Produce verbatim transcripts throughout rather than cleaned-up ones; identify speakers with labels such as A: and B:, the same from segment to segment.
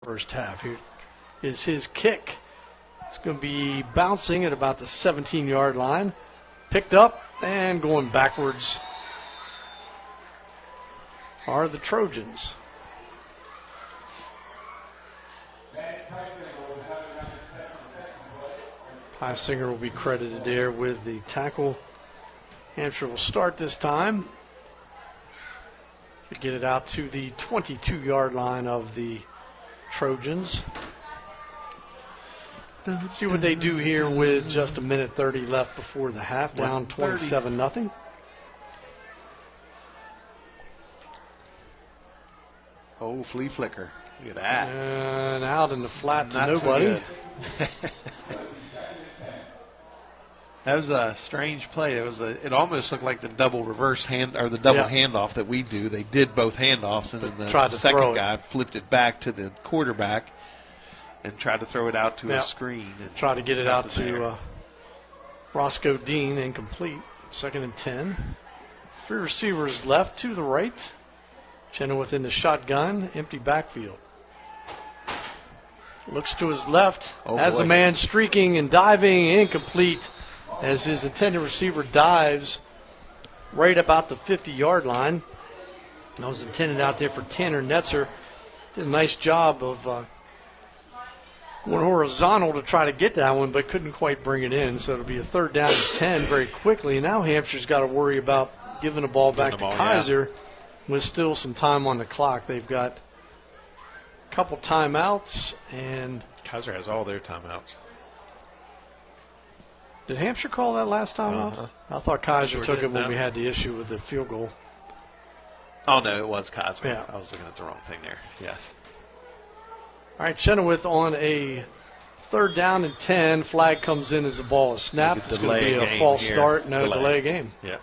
A: first half. Here is his kick. It's going to be bouncing at about the seventeen-yard line. Picked up and going backwards are the Trojans. Heisinger will be credited there with the tackle. Hampshire will start this time to get it out to the twenty-two-yard line of the Trojans. Let's see what they do here with just a minute thirty left before the half, down twenty-seven nothing.
B: Oh, flea flicker. Look at that.
A: And out in the flat to
B: Not so
A: nobody.
B: good. That was a strange play. It was a. It almost looked like the double reverse hand or the double
A: Yeah.
B: handoff that we do. They did both handoffs, and then the
A: Tried to throw
B: second
A: it.
B: guy flipped it back to the quarterback and tried to throw it out to
A: Yeah.
B: a screen. And
A: Try to get it out
B: nothing
A: to
B: there.
A: uh, Roscoe Dean, incomplete. Second and ten. Three receivers left to the right. Chenoweth in the shotgun, empty backfield. Looks to his left,
B: Oh,
A: has
B: boy.
A: a man streaking and diving, incomplete as his intended receiver dives right about the fifty-yard line. That was intended out there for Tanner Netzer. Did a nice job of uh, going horizontal to try to get that one, but couldn't quite bring it in. So it'll be a third down and ten very quickly. And now Hampshire's got to worry about giving the ball back
B: Giving
A: to
B: the ball, yeah.
A: Kaiser with still some time on the clock. They've got a couple timeouts. And
B: Kaiser has all their timeouts.
A: did Hampshire call that last time
B: Uh-huh.
A: out? I thought Kaiser
B: Sure
A: took
B: did,
A: it when
B: no.
A: we had the issue with the field goal.
B: Oh no, it was Kaiser.
A: Yeah.
B: I was looking at the wrong thing there. Yes.
A: All right, Chenoweth on a third down and ten. Flag comes in as the ball is snapped.
B: Maybe
A: It's going to be
B: delay
A: a
B: game
A: false
B: here.
A: start. No,
B: Delay.
A: delay game.
B: Yeah.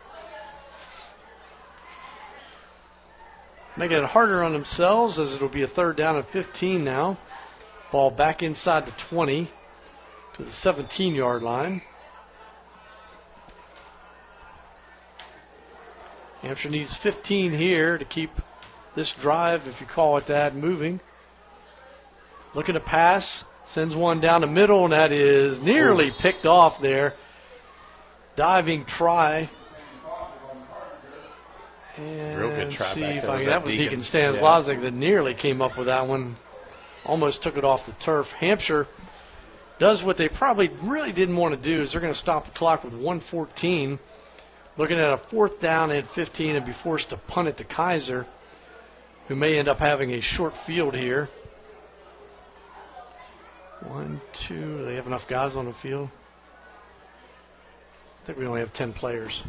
A: Making it harder on themselves as it'll be a third down and fifteen now. Ball back inside the twenty to the seventeen-yard line. Hampshire needs fifteen here to keep this drive, if you call it that, moving. Looking to pass, sends one down the middle, and that is nearly picked off there. Diving try. And
B: Real good try
A: see
B: back
A: if
B: there.
A: I
B: Was
A: that
B: that
A: was
B: Deacon?
A: Deacon Stanislazic that nearly came up with that one. Almost took it off the turf. Hampshire does what they probably really didn't want to do is they're going to stop the clock with one fourteen. Looking at a fourth down and fifteen and be forced to punt it to Kaiser, who may end up having a short field here. One, two, they have enough guys on the field. I think we only have ten players.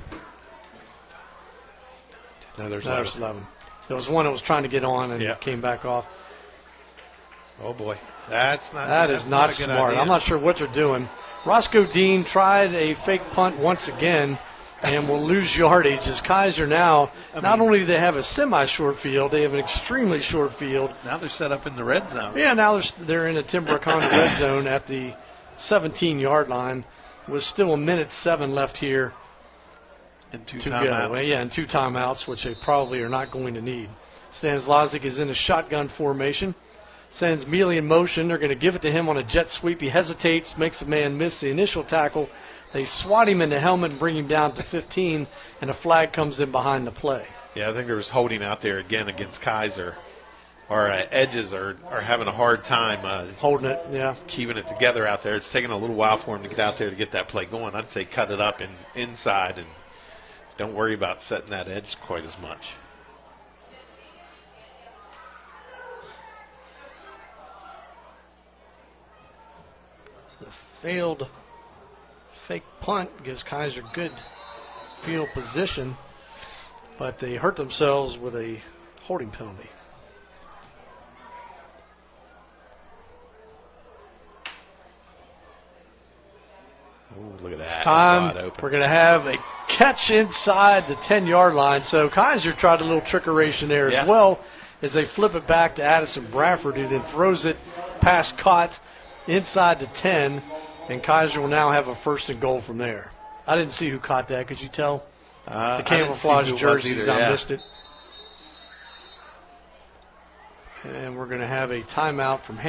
B: No, there's
A: No,
B: no.
A: there's eleven. There was one that was trying to get on and
B: Yeah.
A: came back off.
B: Oh boy, that's not.
A: That
B: that's
A: is not
B: a good
A: smart.
B: idea.
A: I'm not sure what they're doing. Roscoe Dean tried a fake punt once again and will lose yardage as Kaiser now, not only do they have a semi-short field, they have an extremely short field.
B: Now they're set up in the red zone.
A: Yeah, now they're, they're in a Timbrook Honda red zone at the seventeen-yard line with still a minute seven left here
B: And two
A: to
B: timeouts.
A: go. Yeah, and two timeouts, which they probably are not going to need. Stanislazic is in a shotgun formation. Sends Mealy in motion. They're going to give it to him on a jet sweep. He hesitates, makes a man miss the initial tackle. They swat him in the helmet and bring him down to fifteen, and a flag comes in behind the play.
B: Yeah, I think there was holding out there again against Kaiser. Our uh, edges are, are having a hard time uh,
A: Holding it, yeah.
B: keeping it together out there. It's taking a little while for him to get out there to get that play going. I'd say cut it up and inside and don't worry about setting that edge quite as much.
A: The failed fake punt gives Kaiser good field position, but they hurt themselves with a holding penalty.
B: Ooh, look at that.
A: It's
B: That's
A: time.
B: wide open.
A: We're going to have a catch inside the ten-yard line. So Kaiser tried a little trickeration there
B: Yeah.
A: as well as they flip it back to Addison Bradford, who then throws it past caught inside the ten, and Kaiser will now have a first and goal from there. I didn't see who caught that. Could you tell?
B: Uh,
A: The
B: I didn't see
A: camouflage
B: who it was
A: jerseys,
B: either,
A: I
B: yeah.
A: missed it. And we're going to have a timeout from